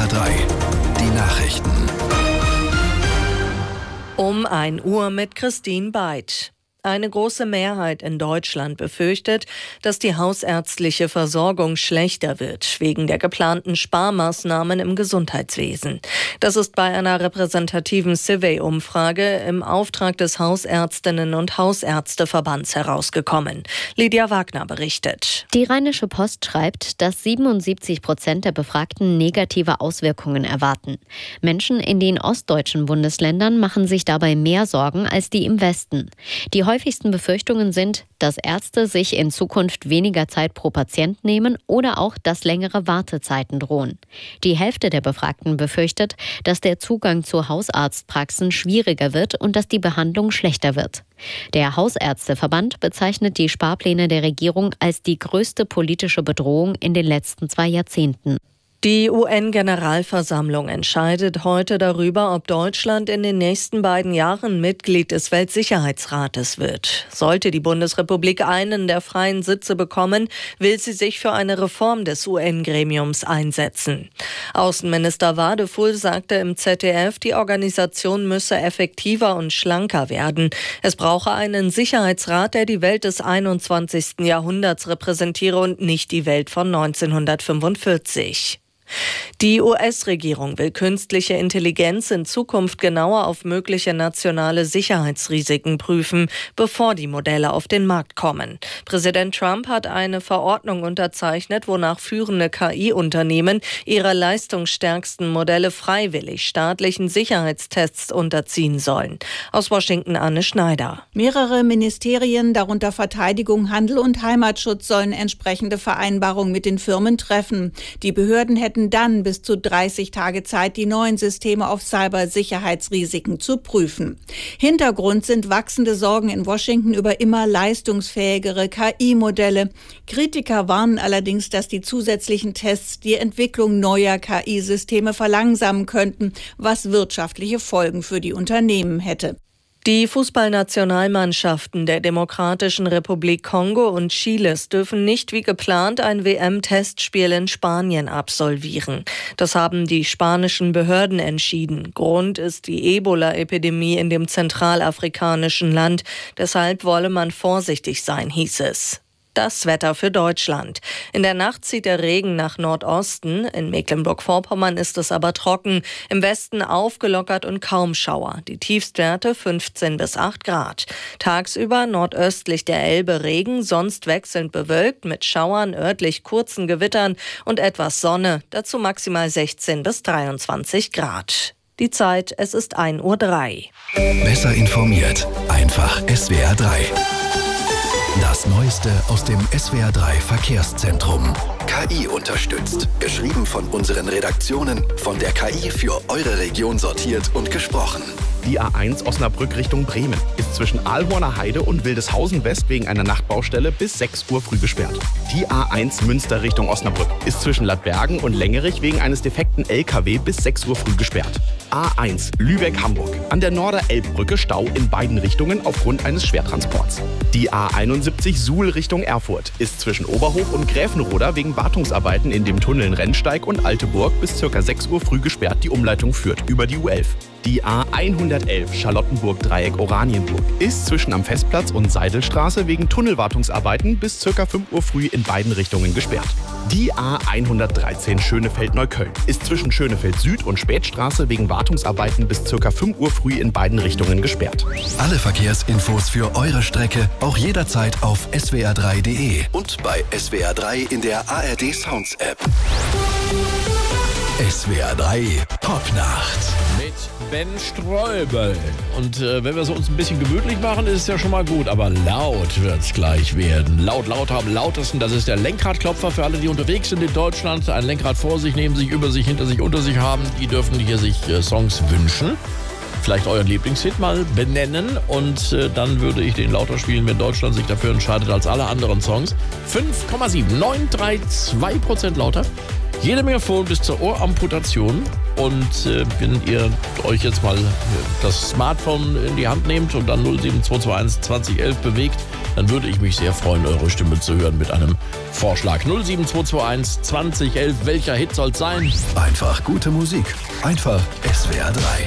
SWR 3, die Nachrichten. Um 1 Uhr mit Christine Beid. Eine große Mehrheit in Deutschland befürchtet, dass die hausärztliche Versorgung schlechter wird, wegen der geplanten Sparmaßnahmen im Gesundheitswesen. Das ist bei einer repräsentativen Survey-Umfrage im Auftrag des Hausärztinnen- und Hausärzteverbands herausgekommen. Lydia Wagner berichtet. Die Rheinische Post schreibt, dass 77% der Befragten negative Auswirkungen erwarten. Menschen in den ostdeutschen Bundesländern machen sich dabei mehr Sorgen als die im Westen. Die häufigsten Befürchtungen sind, dass Ärzte sich in Zukunft weniger Zeit pro Patient nehmen oder auch, dass längere Wartezeiten drohen. Die Hälfte der Befragten befürchtet, dass der Zugang zu Hausarztpraxen schwieriger wird und dass die Behandlung schlechter wird. Der Hausärzteverband bezeichnet die Sparpläne der Regierung als die größte politische Bedrohung in den letzten 2 Jahrzehnten. Die UN-Generalversammlung entscheidet heute darüber, ob Deutschland in den nächsten 2 Jahren Mitglied des Weltsicherheitsrates wird. Sollte die Bundesrepublik einen der freien Sitze bekommen, will sie sich für eine Reform des UN-Gremiums einsetzen. Außenminister Wadefuhl sagte im ZDF, die Organisation müsse effektiver und schlanker werden. Es brauche einen Sicherheitsrat, der die Welt des 21. Jahrhunderts repräsentiere und nicht die Welt von 1945. Die US-Regierung will künstliche Intelligenz in Zukunft genauer auf mögliche nationale Sicherheitsrisiken prüfen, bevor die Modelle auf den Markt kommen. Präsident Trump hat eine Verordnung unterzeichnet, wonach führende KI-Unternehmen ihre leistungsstärksten Modelle freiwillig staatlichen Sicherheitstests unterziehen sollen. Aus Washington Anne Schneider. Mehrere Ministerien, darunter Verteidigung, Handel und Heimatschutz, sollen entsprechende Vereinbarungen mit den Firmen treffen. Die Behörden hätten dann bis zu 30 Tage Zeit, die neuen Systeme auf Cybersicherheitsrisiken zu prüfen. Hintergrund sind wachsende Sorgen in Washington über immer leistungsfähigere KI-Modelle. Kritiker warnen allerdings, dass die zusätzlichen Tests die Entwicklung neuer KI-Systeme verlangsamen könnten, was wirtschaftliche Folgen für die Unternehmen hätte. Die Fußballnationalmannschaften der Demokratischen Republik Kongo und Chiles dürfen nicht wie geplant ein WM-Testspiel in Spanien absolvieren. Das haben die spanischen Behörden entschieden. Grund ist die Ebola-Epidemie in dem zentralafrikanischen Land. Deshalb wolle man vorsichtig sein, hieß es. Das Wetter für Deutschland. In der Nacht zieht der Regen nach Nordosten. In Mecklenburg-Vorpommern ist es aber trocken. Im Westen aufgelockert und kaum Schauer. Die Tiefstwerte 15 bis 8 Grad. Tagsüber nordöstlich der Elbe Regen, sonst wechselnd bewölkt mit Schauern, örtlich kurzen Gewittern und etwas Sonne. Dazu maximal 16 bis 23 Grad. Die Zeit, es ist 1:03 Uhr. Besser informiert, einfach SWR 3. Das Neueste aus dem SWR 3 Verkehrszentrum. KI unterstützt. Geschrieben von unseren Redaktionen, von der KI für eure Region sortiert und gesprochen. Die A1 Osnabrück Richtung Bremen ist zwischen Aalborner Heide und Wildeshausen West wegen einer Nachtbaustelle bis 6 Uhr früh gesperrt. Die A1 Münster Richtung Osnabrück ist zwischen Ladbergen und Längerich wegen eines defekten LKW bis 6 Uhr früh gesperrt. A1 Lübeck-Hamburg. An der Norder-Elbbrücke Stau in beiden Richtungen aufgrund eines Schwertransports. Die A71 Suhl Richtung Erfurt ist zwischen Oberhof und Gräfenroda wegen Wartungsarbeiten in dem Tunnel Rennsteig und Alteburg bis ca. 6 Uhr früh gesperrt. Die Umleitung führt über die U11. Die A111 Charlottenburg-Dreieck Oranienburg ist zwischen am Festplatz und Seidelstraße wegen Tunnelwartungsarbeiten bis ca. 5 Uhr früh in beiden Richtungen gesperrt. Die A113 Schönefeld-Neukölln ist zwischen Schönefeld Süd und Spätstraße wegen Wartungsarbeiten bis ca. 5 Uhr früh in beiden Richtungen gesperrt. Alle Verkehrsinfos für eure Strecke auch jederzeit auf swr3.de und bei SWR 3 in der ARD Sounds App. SWR 3 Popnacht. Mit Ben Ströbel. Und wenn wir es uns ein bisschen gemütlich machen, ist es ja schon mal gut. Aber laut wird es gleich werden. Laut, lauter, am lautesten. Das ist der Lenkradklopfer für alle, die unterwegs sind in Deutschland. Ein Lenkrad vor sich, neben sich, über sich, hinter sich, unter sich haben. Die dürfen hier sich Songs wünschen. Vielleicht euren Lieblingshit mal benennen. Und dann würde ich den lauter spielen, wenn Deutschland sich dafür entscheidet, als alle anderen Songs. 5,7, 932% lauter. Jede Menge Phone bis zur Ohramputation. Und wenn ihr euch jetzt mal das Smartphone in die Hand nehmt und dann 07221 2011 bewegt, dann würde ich mich sehr freuen, eure Stimme zu hören mit einem Vorschlag. 07221 2011, welcher Hit soll's sein? Einfach gute Musik. Einfach SWR 3.